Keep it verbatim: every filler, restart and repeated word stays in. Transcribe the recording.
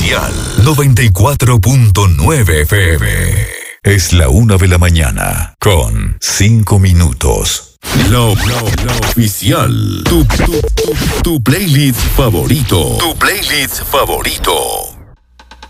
oficial noventa y cuatro punto nueve F M. Es la una de la mañana con cinco minutos. La, la, la oficial. Tu, tu, tu, tu playlist favorito. Tu playlist favorito.